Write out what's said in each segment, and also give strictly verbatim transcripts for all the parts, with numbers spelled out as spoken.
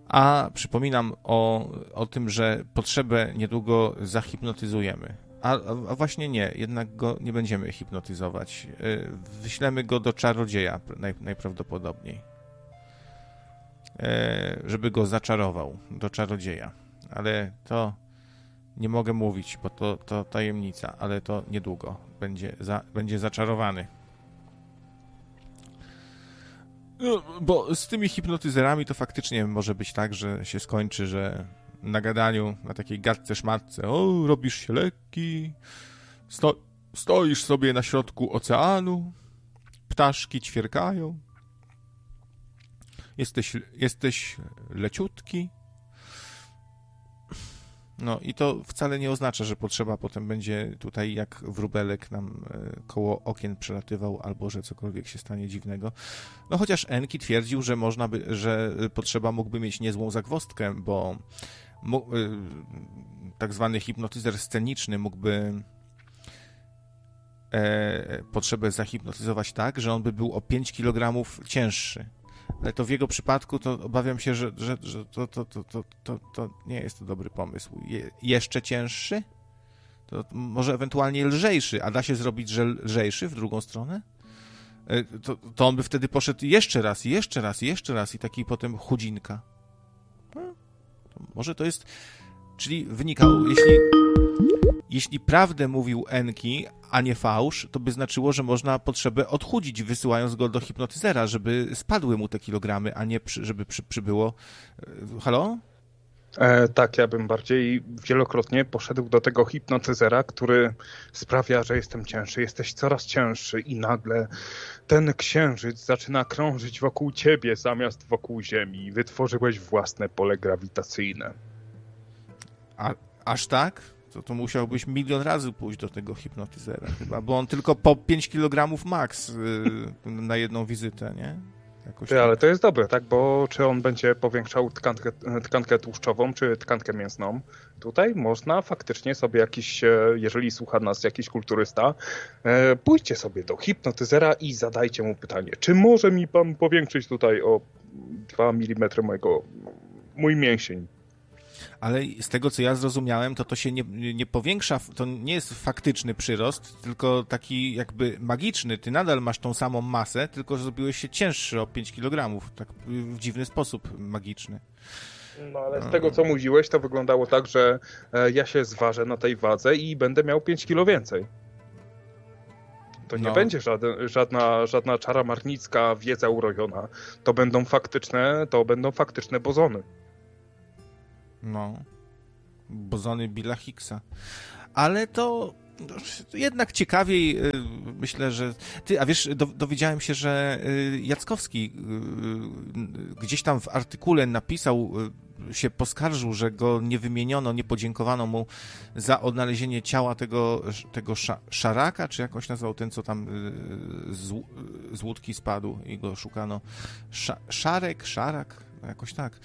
A przypominam o, o tym, że potrzebę niedługo zahipnotyzujemy. A, a właśnie nie, jednak go nie będziemy hipnotyzować. Wyślemy go do czarodzieja naj, najprawdopodobniej. Żeby go zaczarował do czarodzieja. Ale to nie mogę mówić, bo to, to tajemnica, ale to niedługo będzie, za, będzie zaczarowany. No, bo z tymi hipnotyzerami to faktycznie może być tak, że się skończy, że na gadaniu, na takiej gadce szmatce, o, robisz się lekki, sto, stoisz sobie na środku oceanu, ptaszki ćwierkają, jesteś, jesteś leciutki. No i to wcale nie oznacza, że potrzeba potem będzie tutaj jak wróbelek nam koło okien przelatywał, albo że cokolwiek się stanie dziwnego. No chociaż Enki twierdził, że można by, że potrzeba mógłby mieć niezłą zagwozdkę, bo mógł, tak zwany hipnotyzer sceniczny mógłby e, potrzebę zahipnotyzować tak, że on by był o pięć kilogramów cięższy. Ale to w jego przypadku to obawiam się, że, że, że to, to, to, to, to, to nie jest to dobry pomysł. Je, jeszcze cięższy? To może ewentualnie lżejszy, a da się zrobić, że lżejszy w drugą stronę? To, to on by wtedy poszedł jeszcze raz, jeszcze raz, jeszcze raz i taki potem chudzinka. No, to może to jest... Czyli wynikało, jeśli... Jeśli prawdę mówił Enki, a nie fałsz, to by znaczyło, że można potrzebę odchudzić, wysyłając go do hipnotyzera, żeby spadły mu te kilogramy, a nie przy, żeby przy, przybyło... Halo? E, tak, ja bym bardziej wielokrotnie poszedł do tego hipnotyzera, który sprawia, że jestem cięższy, jesteś coraz cięższy i nagle ten księżyc zaczyna krążyć wokół ciebie zamiast wokół Ziemi. Wytworzyłeś własne pole grawitacyjne. A, aż tak? To, to musiałbyś milion razy pójść do tego hipnotyzera chyba, bo on tylko po pięć kilogramów max yy, na jedną wizytę, nie? Jakoś Ty, tak. Ale to jest dobre, tak? Bo czy on będzie powiększał tkankę, tkankę tłuszczową, czy tkankę mięsną? Tutaj można faktycznie sobie jakiś, jeżeli słucha nas jakiś kulturysta, pójdźcie sobie do hipnotyzera i zadajcie mu pytanie, czy może mi pan powiększyć tutaj o dwa milimetry mojego, mój mięsień? Ale z tego, co ja zrozumiałem, to to się nie, nie powiększa, to nie jest faktyczny przyrost, tylko taki jakby magiczny. Ty nadal masz tą samą masę, tylko że zrobiłeś się cięższy o pięć kilogramów, tak w dziwny sposób magiczny. No ale z tego, co mówiłeś, to wyglądało tak, że ja się zważę na tej wadze i będę miał pięć kilo więcej. To nie no. będzie żaden, żadna, żadna czara marnicka wiedza urojona. To będą faktyczne, to będą faktyczne bozony. No, bozony Billa Higgsa. Ale to no, jednak ciekawiej, y, myślę, że... Ty, a wiesz, do, dowiedziałem się, że y, Jackowski y, gdzieś tam w artykule napisał, y, się poskarżył, że go nie wymieniono, nie podziękowano mu za odnalezienie ciała tego, tego sza, szaraka, czy jakoś nazwał ten, co tam y, z, z łódki spadł i go szukano. Sza, szarek, szarak, jakoś tak.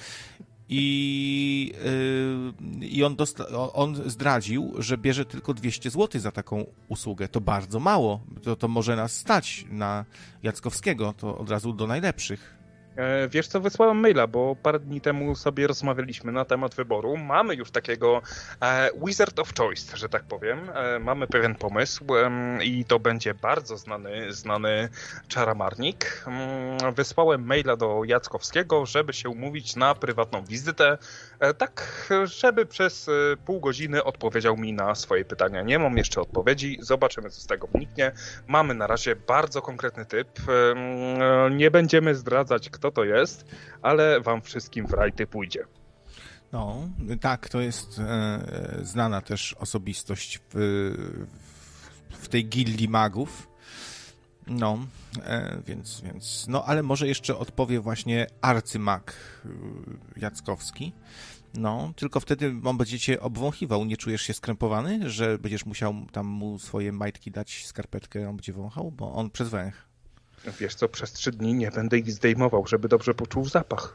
I, yy, i on, dosta- on zdradził, że bierze tylko dwieście złotych za taką usługę. To bardzo mało. To, to może nas stać na Jackowskiego, to od razu do najlepszych. E, wiesz co, wysłałem maila, bo parę dni temu sobie rozmawialiśmy na temat wyboru. Mamy już takiego e, Wizard of Choice, że tak powiem. E, mamy pewien pomysł e, i to będzie bardzo znany, znany czaramarnik. E, wysłałem maila do Jackowskiego, żeby się umówić na prywatną wizytę, e, tak żeby przez e, pół godziny odpowiedział mi na swoje pytania. Nie mam jeszcze odpowiedzi, zobaczymy, co z tego wyniknie. Mamy na razie bardzo konkretny typ. E, nie będziemy zdradzać, kto to jest, ale wam wszystkim w rajty pójdzie. No, tak, to jest e, znana też osobistość w, w tej gildii magów. No, e, więc, więc, no, ale może jeszcze odpowie właśnie arcymag Jackowski. No, tylko wtedy on będzie cię obwąchiwał. Nie czujesz się skrępowany, że będziesz musiał tam mu swoje majtki dać, skarpetkę, on będzie wąchał, bo on przez węch. Wiesz co, przez trzy dni nie będę ich zdejmował, żeby dobrze poczuł zapach.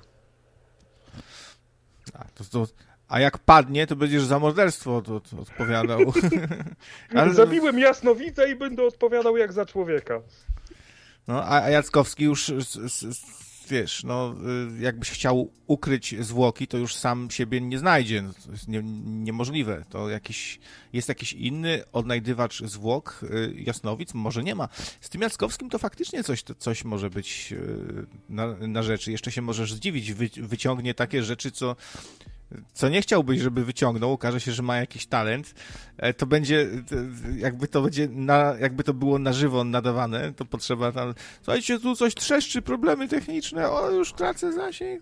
A, to, to, a jak padnie, to będziesz za morderstwo to, to odpowiadał. Ale... Zabiłem jasnowidza i będę odpowiadał jak za człowieka. No, a, a Jackowski już s, s, wiesz, no jakbyś chciał ukryć zwłoki, to już sam siebie nie znajdzie. No, to jest nie, niemożliwe. To jakiś, jest jakiś inny odnajdywacz zwłok jasnowic? Może nie ma. Z tym Jackowskim to faktycznie coś, to coś może być na, na rzeczy. Jeszcze się możesz zdziwić. Wy, wyciągnie takie rzeczy, co co nie chciałbyś, żeby wyciągnął, okaże się, że ma jakiś talent, to będzie, jakby to będzie, na, jakby to było na żywo nadawane, to potrzeba tam, słuchajcie, tu coś trzeszczy, problemy techniczne, o, już tracę zasięg,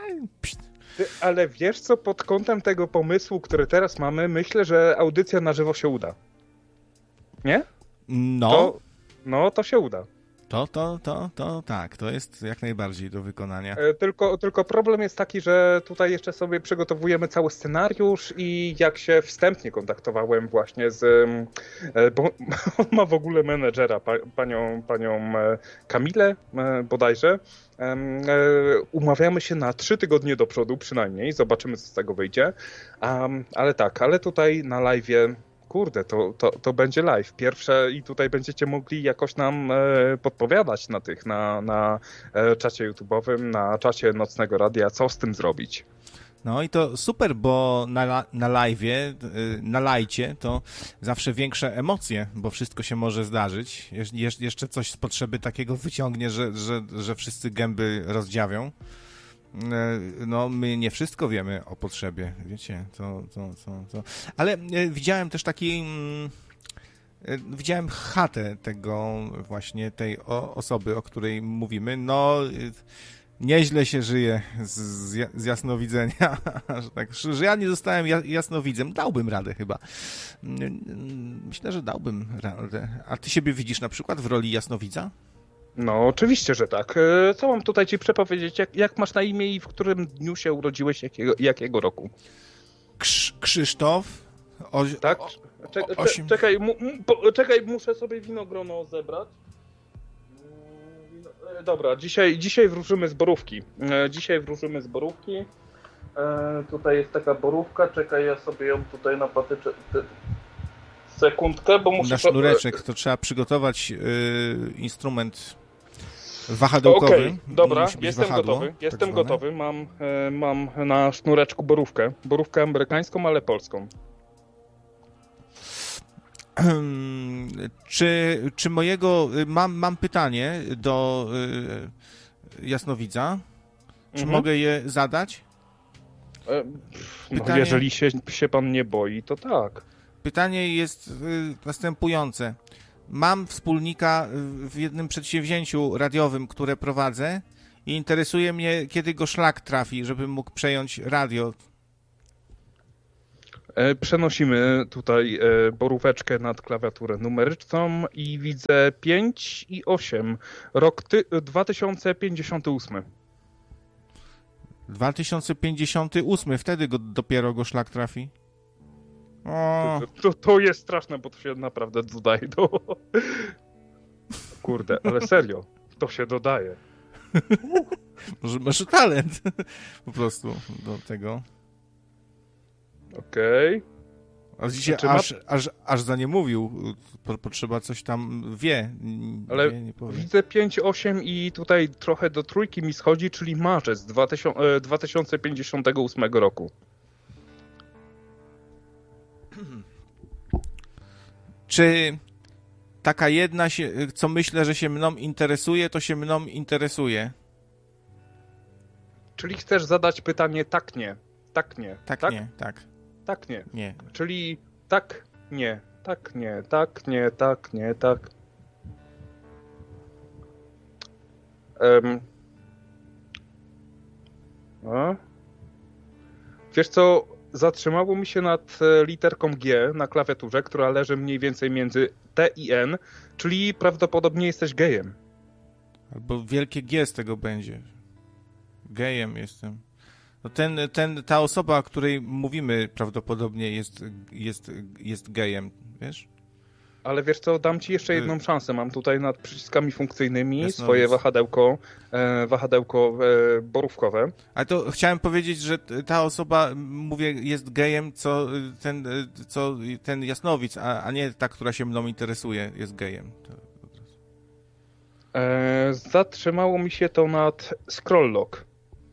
ale wiesz co, pod kątem tego pomysłu, który teraz mamy, myślę, że audycja na żywo się uda. Nie? No. To, no, to się uda. To, to, to, to tak, to jest jak najbardziej do wykonania. Tylko, tylko problem jest taki, że tutaj jeszcze sobie przygotowujemy cały scenariusz i jak się wstępnie kontaktowałem właśnie z, bo on ma w ogóle menedżera, panią, panią Kamilę bodajże, umawiamy się na trzy tygodnie do przodu przynajmniej, zobaczymy co z tego wyjdzie, um, ale tak, ale tutaj na live'ie kurde, to, to, to będzie live. Pierwsze i tutaj będziecie mogli jakoś nam e, podpowiadać na tych, na, na e, czacie YouTube'owym, na czacie Nocnego Radia, co z tym zrobić. No i to super, bo na, na live'ie, na lajcie to zawsze większe emocje, bo wszystko się może zdarzyć. Jesz, jeszcze coś z potrzeby takiego wyciągnie, że, że, że wszyscy gęby rozdziawią. No, my nie wszystko wiemy o potrzebie, wiecie, to, to, to, to. Ale widziałem też taki, widziałem chatę tego właśnie, tej osoby, o której mówimy, no, nieźle się żyje z, z jasnowidzenia, że, tak, że ja nie zostałem jasnowidzem, dałbym radę chyba. Myślę, że dałbym radę. A ty siebie widzisz na przykład w roli jasnowidza? No, oczywiście, że tak. Co mam tutaj ci przepowiedzieć? Jak, jak masz na imię i w którym dniu się urodziłeś, jakiego, jakiego roku? Krz, Krzysztof. O, tak? Czek, o, osiem... czekaj, mu, po, czekaj, muszę sobie winogrono zebrać. Dobra, dzisiaj, dzisiaj wróżymy z borówki. Dzisiaj wróżymy z borówki. E, tutaj jest taka borówka, czekaj, ja sobie ją tutaj na patyczę... Sekundkę, bo muszę... Na sznureczek to trzeba przygotować yy, instrument wahadełkowy. Okej, okay, dobra, jestem wahadło, gotowy, jestem tak gotowy. Mam, y, mam na sznureczku borówkę. Borówkę amerykańską, ale polską. Czy, czy mojego... Mam, mam pytanie do y, jasnowidza. Czy mhm. mogę je zadać? E, no, pytanie... Jeżeli się, się pan nie boi, to tak. Pytanie jest y, następujące. Mam wspólnika w jednym przedsięwzięciu radiowym, które prowadzę i interesuje mnie, kiedy go szlak trafi, żebym mógł przejąć radio. E, przenosimy tutaj e, boróweczkę nad klawiaturę numeryczną i widzę pięć i osiem. Rok ty, dwa tysiące pięćdziesiąty ósmy. dwa tysiące pięćdziesiąty ósmy, wtedy go, dopiero go szlak trafi. O. To, to jest straszne, bo to się naprawdę dodaje do... Kurde, ale serio, to się dodaje. Może masz talent po prostu do tego. Okej. Okay. A dzisiaj znaczy, aż, ma... aż, aż za nie mówił, potrzeba coś tam wie. Ale wie, nie powie. Widzę pięć osiem i tutaj trochę do trójki mi schodzi, czyli marzec dwa tysiące pięćdziesiątego ósmego roku. Czy taka jedna, się, co myślę, że się mną interesuje, to się mną interesuje? Czyli chcesz zadać pytanie tak, nie. Tak, nie. Tak, tak? nie, tak. Tak, nie. Nie. Czyli tak, nie. Tak, nie. Tak, nie. Tak, nie. Tak. Um. A? Wiesz co? Zatrzymało mi się nad literką G na klawiaturze, która leży mniej więcej między T i N, czyli prawdopodobnie jesteś gejem. Albo wielkie G z tego będzie. Gejem jestem. No ten, ten, ta osoba, o której mówimy, prawdopodobnie jest, jest, jest gejem, wiesz? Ale wiesz co, dam ci jeszcze jedną szansę. Mam tutaj nad przyciskami funkcyjnymi Jasno, swoje wahadełko, e, wahadełko e, borówkowe. Ale to chciałem powiedzieć, że ta osoba, mówię, jest gejem, co ten, co ten jasnowic, a, a nie ta, która się mną interesuje, jest gejem. To, E, zatrzymało mi się to nad scroll lock.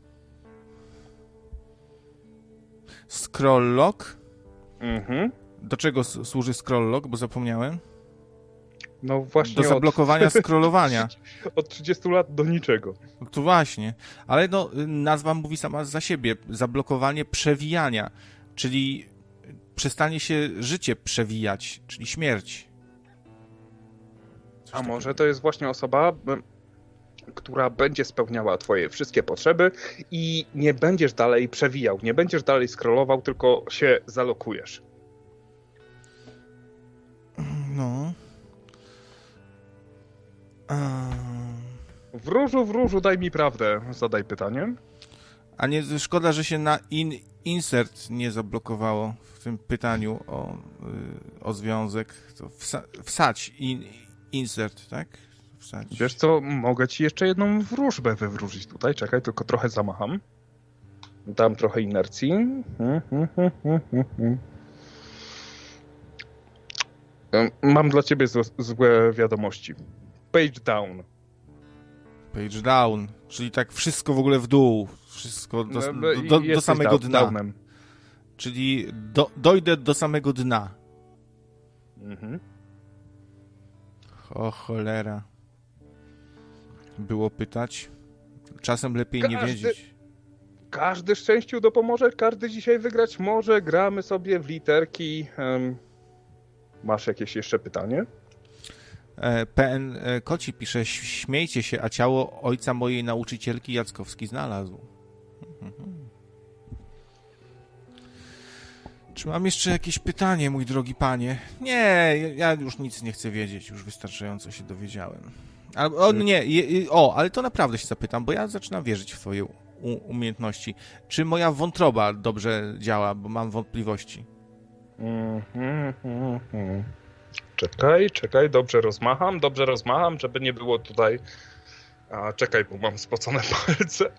Scroll lock? Mhm. Do czego s- służy scroll lock, bo zapomniałem? No właśnie. Do zablokowania od... scrollowania. Od trzydziestu lat do niczego. No to właśnie. Ale no, nazwa mówi sama za siebie. Zablokowanie przewijania, czyli przestanie się życie przewijać, czyli śmierć. Coś A takiego. może to jest właśnie osoba, która będzie spełniała twoje wszystkie potrzeby i nie będziesz dalej przewijał, nie będziesz dalej scrollował, tylko się zalokujesz. No. A... Wróżu, wróżu, daj mi prawdę. Zadaj pytanie. A nie szkoda, że się na in, insert nie zablokowało w tym pytaniu o, y, o związek. To wsa, wsać in, insert, tak? Wsać. Wiesz co, mogę ci jeszcze jedną wróżbę wywróżyć tutaj. Czekaj, tylko trochę zamacham. Dam trochę inercji. Mam dla ciebie złe, złe wiadomości. Page down. Page down, czyli tak wszystko w ogóle w dół. Wszystko do, No, do, do, do samego down, dna. Downem. Czyli do, dojdę do samego dna. Mhm. O cholera. Było pytać. Czasem lepiej Każdy... nie wiedzieć. Każdy szczęściu dopomoże, każdy dzisiaj wygrać może. Gramy sobie w literki. Um, masz jakieś jeszcze pytanie? P N Koci pisze, śmiejcie się, a ciało ojca mojej nauczycielki Jackowski znalazł. Czy mam jeszcze jakieś pytanie, mój drogi panie? Nie, ja już nic nie chcę wiedzieć, już wystarczająco się dowiedziałem. A, o, nie, je, o, ale to naprawdę się zapytam, bo ja zaczynam wierzyć w twoje u, umiejętności. Czy moja wątroba dobrze działa, bo mam wątpliwości? Mm, mm, mm, mm. Czekaj, czekaj, dobrze rozmacham, dobrze rozmacham, żeby nie było tutaj... A, czekaj, bo mam spocone palce.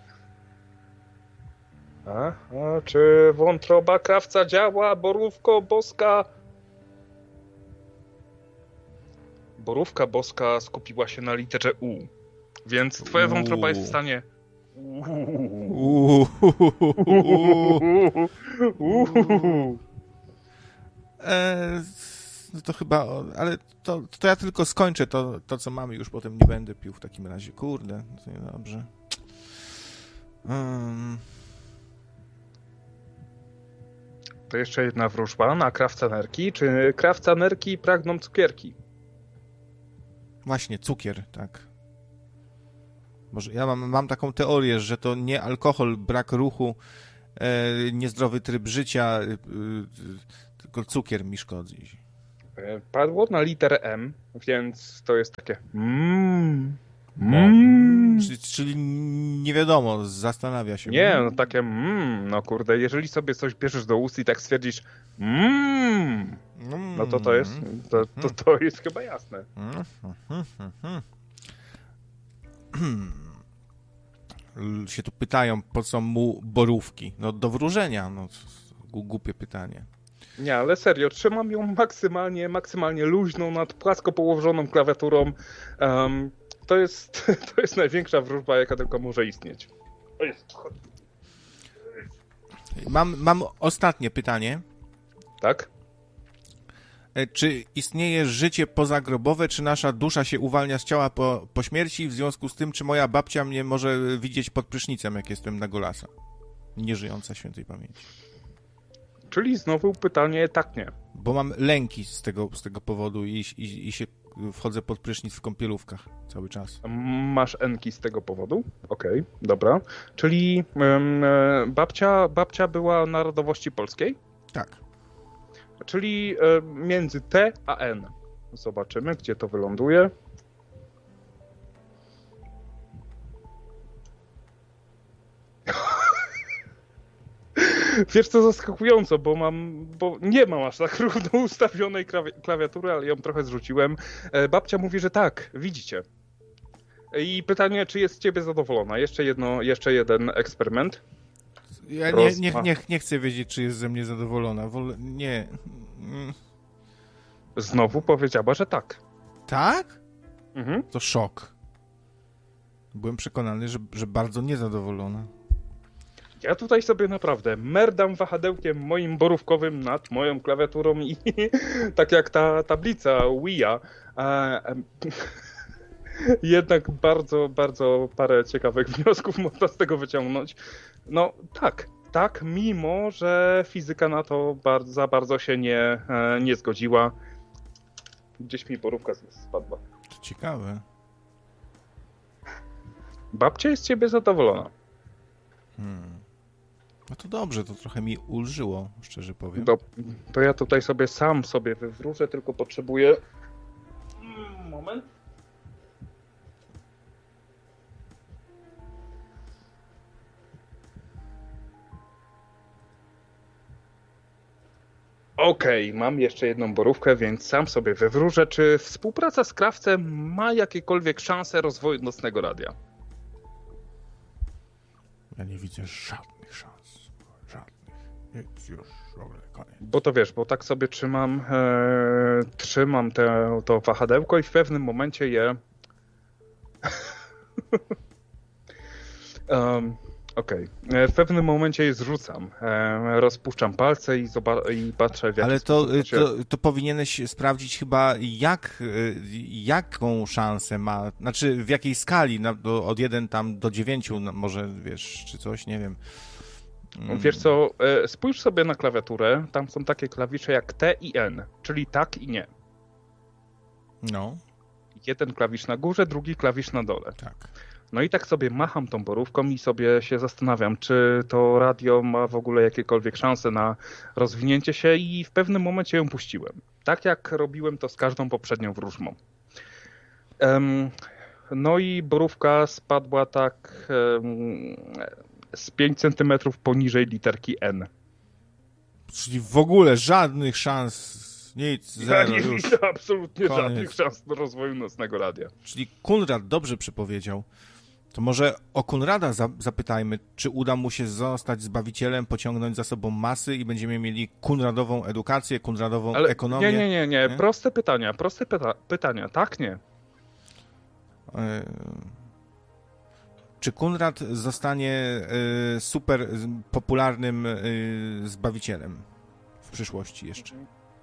A, a, czy wątroba krawca działa? Borówko boska... Borówka boska skupiła się na literze U. Więc twoja wątroba jest w stanie... Uuu. Eee, no to chyba, ale to, to ja tylko skończę to, to, co mamy, już potem nie będę pił w takim razie. Kurde, to niedobrze. Um. To jeszcze jedna wróżba na krawcanerki. Czy krawcanerki pragną cukierki? Właśnie, cukier, tak. Może ja mam, mam taką teorię, że to nie alkohol, brak ruchu, e, niezdrowy tryb życia, e, e, tylko cukier mi szkodzi. Padło na literę M, więc to jest takie mmm. Mm. Czyli, czyli nie wiadomo, zastanawia się. Nie, no takie mmm, no kurde, jeżeli sobie coś bierzesz do ust i tak stwierdzisz mmm, no to to jest, to, to, to jest chyba jasne. Się tu pytają, po co mu borówki? No do wróżenia, no głupie pytanie. Nie, ale serio, trzymam ją maksymalnie, maksymalnie luźną nad płasko położoną klawiaturą. Um, to jest, to jest największa wróżba, jaka tylko może istnieć. O jest. Mam, mam ostatnie pytanie. Tak? Czy istnieje życie pozagrobowe, czy nasza dusza się uwalnia z ciała po, po śmierci, w związku z tym, czy moja babcia mnie może widzieć pod prysznicem, jak jestem na Golasa? Nieżyjąca świętej pamięci. Czyli znowu pytanie tak, nie. Bo mam lęki z tego, z tego powodu i, i, i się wchodzę pod prysznic w kąpielówkach cały czas. Masz enki z tego powodu? Okej, okay, dobra. Czyli um, babcia, babcia była narodowości polskiej? Tak. Czyli um, między T a N. Zobaczymy, gdzie to wyląduje. Wiesz co, zaskakująco, bo mam, bo nie mam aż tak równo ustawionej klawiatury, ale ją trochę zrzuciłem. Babcia mówi, że tak, widzicie. I pytanie, czy jest z ciebie zadowolona? Jeszcze jedno, jeszcze jeden eksperyment. Ja nie, nie, nie, nie chcę wiedzieć, czy jest ze mnie zadowolona. Wolę, nie. Znowu powiedziała, że tak. Tak? Mhm. To szok. Byłem przekonany, że, że bardzo niezadowolona. Ja tutaj sobie naprawdę merdam wahadełkiem moim borówkowym nad moją klawiaturą i tak jak ta tablica Wii-a, e, jednak bardzo, bardzo parę ciekawych wniosków można z tego wyciągnąć. No tak, tak, mimo że fizyka na to bardzo, za bardzo się nie, e, nie zgodziła. Gdzieś mi borówka spadła. To ciekawe. Babcia jest z ciebie zadowolona. Hmm. No to dobrze, to trochę mi ulżyło, szczerze powiem. To, to ja tutaj sobie sam sobie wywróżę, tylko potrzebuję... Moment. Okej, okay, mam jeszcze jedną borówkę, więc sam sobie wywróżę. Czy współpraca z Krawcem ma jakiekolwiek szanse rozwoju nocnego radia? Ja nie widzę żadnych szans. Żadnych. Jest już w ogóle koniec. Bo to wiesz, bo tak sobie trzymam, e, trzymam te, to wahadełko i w pewnym momencie je... um, Okej. Okay. W pewnym momencie je zrzucam. E, rozpuszczam palce i, zoba- i patrzę w jaki Ale to, sposób się... to, to powinieneś sprawdzić chyba jak, jaką szansę ma, znaczy w jakiej skali, na, do, od jeden tam do dziewięciu, no, może wiesz, czy coś, nie wiem. Mm. Wiesz co, e, spójrz sobie na klawiaturę, tam są takie klawisze jak T i N, czyli tak i nie. No. Jeden klawisz na górze, drugi klawisz na dole. Tak. No i tak sobie macham tą borówką i sobie się zastanawiam, czy to radio ma w ogóle jakiekolwiek szanse na rozwinięcie się i w pewnym momencie ją puściłem. Tak jak robiłem to z każdą poprzednią wróżbą. Um, no i borówka spadła tak um, z pięć centymetrów poniżej literki N. Czyli w ogóle żadnych szans, nic, zero ja nie już. widzę absolutnie Koniec. żadnych szans do rozwoju nocnego radia. Czyli Kunrad dobrze przypowiedział. To może o Kunrada za- zapytajmy, czy uda mu się zostać zbawicielem, pociągnąć za sobą masy i będziemy mieli kunradową edukację, kunradową Ale ekonomię. Nie, nie, nie, nie. nie? Proste pytania, proste pyta- pytania. Tak, nie. Yy... Czy Kunrad zostanie yy, super popularnym yy, zbawicielem w przyszłości jeszcze?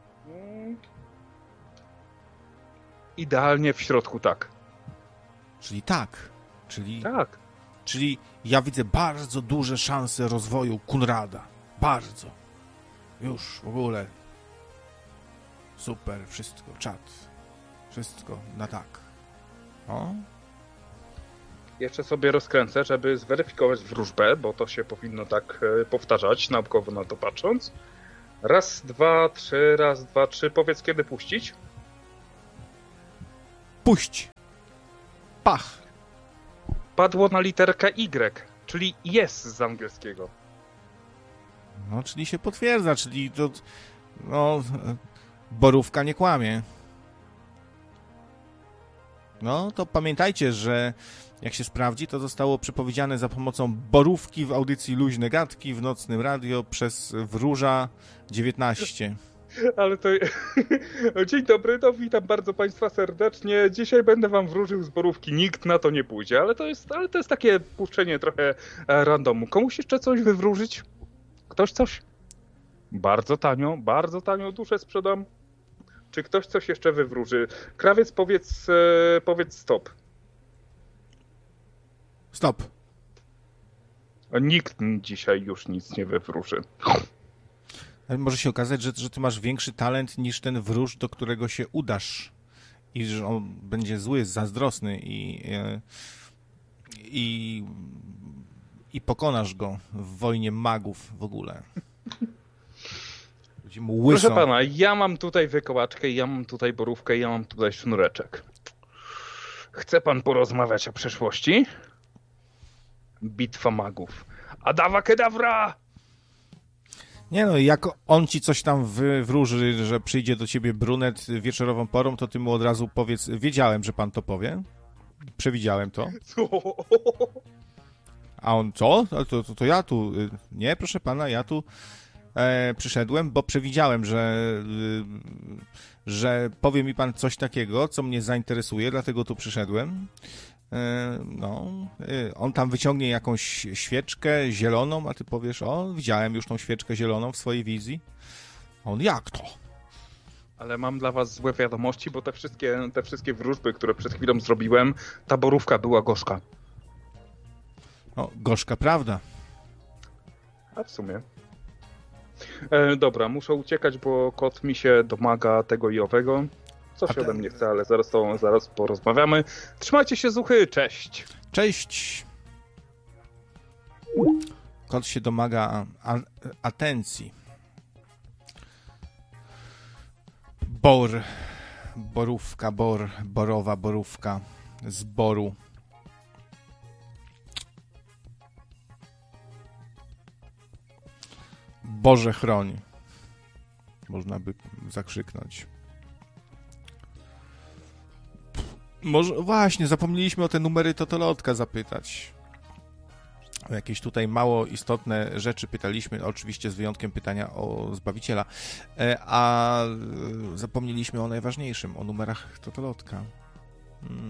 Idealnie w środku tak. Czyli tak. Czyli, Tak. czyli ja widzę bardzo duże szanse rozwoju Kunrada. Bardzo. Już w ogóle. Super, wszystko, czat. Wszystko na tak. O? Jeszcze sobie rozkręcę, żeby zweryfikować wróżbę, bo to się powinno tak e, powtarzać, naukowo na to patrząc. Raz, dwa, trzy, raz, dwa, trzy. Powiedz, kiedy puścić? Puść. Pach. Padło na literkę Y, czyli jest z angielskiego. No, czyli się potwierdza, czyli to... No... Borówka nie kłamie. No, to pamiętajcie, że jak się sprawdzi, to zostało przepowiedziane za pomocą borówki w audycji Luźne Gadki w Nocnym Radio przez Wróża dziewiętnaście. Ale to... Dzień dobry, no witam bardzo Państwa serdecznie. Dzisiaj będę Wam wróżył z borówki. Nikt na to nie pójdzie, ale to jest, ale to jest takie puszczenie trochę randomu. Komuś jeszcze coś wywróżyć? Ktoś coś? Bardzo tanio, bardzo tanio duszę sprzedam. Czy ktoś coś jeszcze wywróży? Krawiec, powiedz, e, powiedz stop. Stop. Nikt dzisiaj już nic nie wywróży. Ale może się okazać, że, że ty masz większy talent niż ten wróż, do którego się udasz. I że on będzie zły, zazdrosny i, i, i pokonasz go w wojnie magów w ogóle. Będzie mu łyso. Proszę pana, ja mam tutaj wykołaczkę, ja mam tutaj borówkę, ja mam tutaj sznureczek. Chce pan porozmawiać o przeszłości? Bitwa magów. Adawa kedawra! Nie no, jak on ci coś tam wywróży, że przyjdzie do ciebie brunet wieczorową porą, to ty mu od razu powiedz, wiedziałem, że pan to powie. Przewidziałem to. A on, co? To, to, to ja tu... Nie, proszę pana, ja tu e, przyszedłem, bo przewidziałem, że, e, że powie mi pan coś takiego, co mnie zainteresuje, dlatego tu przyszedłem. No, on tam wyciągnie jakąś świeczkę zieloną, a ty powiesz, o, widziałem już tą świeczkę zieloną w swojej wizji. On, jak to? Ale mam dla was złe wiadomości, bo te wszystkie, te wszystkie wróżby, które przed chwilą zrobiłem, ta borówka była gorzka. O, gorzka prawda. A w sumie. E, dobra, muszę uciekać, bo kot mi się domaga tego i owego. Coś ten... ode mnie chce, ale zaraz to zaraz porozmawiamy. Trzymajcie się, zuchy, cześć! Cześć! Kot się domaga a, a, atencji. Bor, borówka, bor, borowa, borówka, z boru. Boże chroń. Można by zakrzyknąć. Może właśnie, zapomnieliśmy o te numery totolotka zapytać. O jakieś tutaj mało istotne rzeczy pytaliśmy, oczywiście z wyjątkiem pytania o Zbawiciela, a zapomnieliśmy o najważniejszym, o numerach totolotka. Hmm.